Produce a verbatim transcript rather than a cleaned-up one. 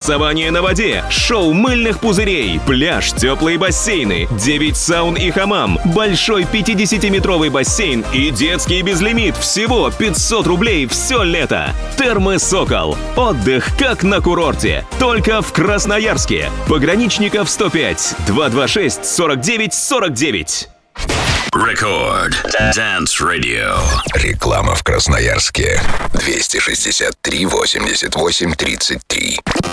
Соревнования на воде, шоу мыльных пузырей, пляж, теплые бассейны, девять саун и хамам, большой пятидесятиметровый бассейн и детский безлимит. Всего пятьсот рублей все лето. Термы «Сокол». Отдых как на курорте. Только в Красноярске. Пограничников сто пять, два два шесть, сорок девять сорок девять. Рекорд Dance Radio. Реклама в Красноярске. двести шестьдесят три восемьдесят восемь тридцать три.